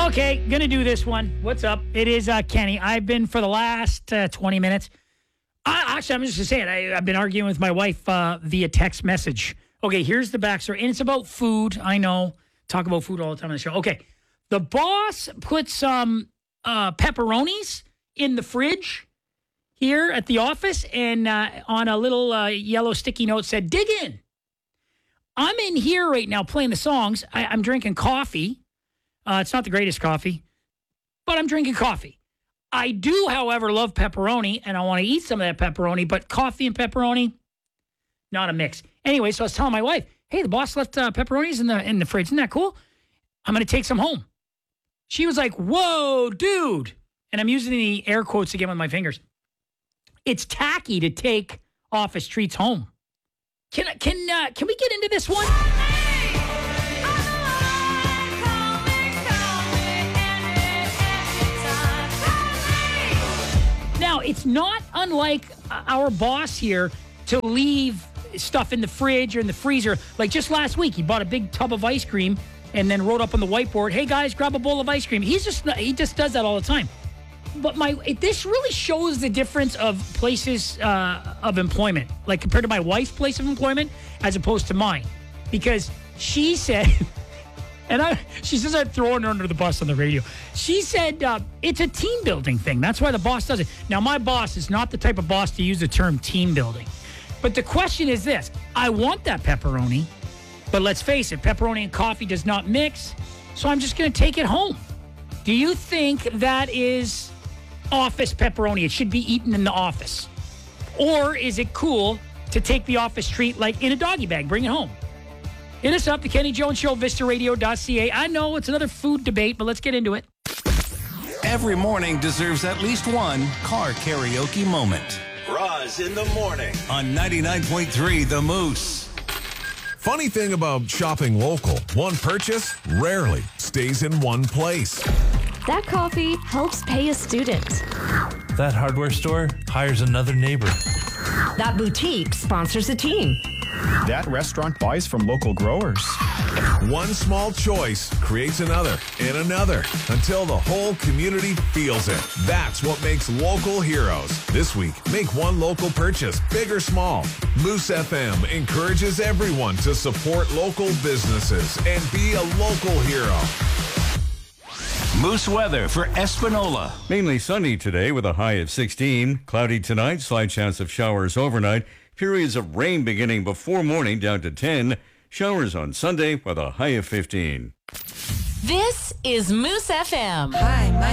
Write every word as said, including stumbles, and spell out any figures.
Okay, gonna do this one. What's up? It is uh, Kenny. I've been for the last uh, twenty minutes. I, actually, I'm just gonna say it. I, I've been arguing with my wife uh, via text message. Okay, here's the backstory, and it's about food. I know, talk about food all the time on the show. Okay, the boss put some uh, pepperonis in the fridge here at the office, and uh, on a little uh, yellow sticky note said, "Dig in." I'm in here right now playing the songs. I, I'm drinking coffee. Uh, it's not the greatest coffee, but I'm drinking coffee. I do, however, love pepperoni, and I want to eat some of that pepperoni, but coffee and pepperoni, not a mix. Anyway, so I was telling my wife, hey, the boss left uh, pepperonis in the in the fridge. Isn't that cool? I'm going to take some home. She was like, whoa, dude. And I'm using the air quotes again with my fingers. It's tacky to take office treats home. Can, can, uh, can we get into this one? Now, it's not unlike our boss here to leave stuff in the fridge or in the freezer. Like just last week, he bought a big tub of ice cream and then wrote up on the whiteboard, hey, guys, grab a bowl of ice cream. He's just he just does that all the time. But my it, this really shows the difference of places uh, of employment, like compared to my wife's place of employment as opposed to mine. Because she said... And I, she says I'm throwing her under the bus on the radio. She said uh, it's a team building thing. That's why the boss does it. Now, my boss is not the type of boss to use the term team building. But the question is this. I want that pepperoni, but let's face it, pepperoni and coffee does not mix, so I'm just going to take it home. Do you think that is office pepperoni? It should be eaten in the office. Or is it cool to take the office treat like in a doggy bag, bring it home? Hit us up, the Kenny Jones Show, Vista Radio dot C A. I know it's another food debate, but let's get into it. Every morning deserves at least one car karaoke moment. Roz in the morning On ninety-nine point three The Moose. Funny thing about shopping local, one purchase rarely stays in one place. That coffee helps pay a student. That hardware store hires another neighbor. That boutique sponsors a team. That restaurant buys from local growers. One small choice creates another and another until the whole community feels it. That's what makes local heroes. This week, make one local purchase, big or small. Moose F M encourages everyone to support local businesses and be a local hero. Moose weather for Espanola. Mainly sunny today with a high of sixteen. Cloudy tonight, slight chance of showers overnight. Periods of rain beginning before morning down to ten. Showers on Sunday with a high of fifteen. This is Moose F M. Hi, my